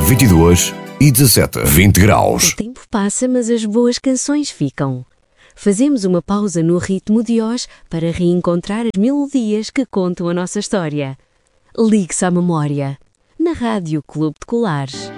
22 e 17, 20 graus. O tempo passa, mas as boas canções ficam. Fazemos uma pausa no ritmo de hoje para reencontrar as melodias que contam a nossa história. Ligue-se à memória, na Rádio Clube de Colares.